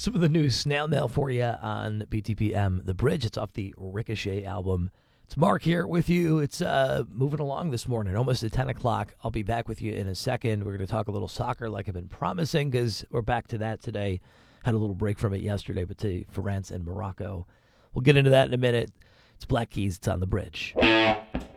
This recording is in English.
some of the new snail mail for you on BTPM The Bridge. It's off the Ricochet album. It's Mark here with you. It's moving along this morning, almost at 10 o'clock. I'll be back with you in a second. We're going to talk a little soccer like I've been promising because we're back to that today. Had a little break from it yesterday, but to France and Morocco. We'll get into that in a minute. It's Black Keys. It's on The Bridge.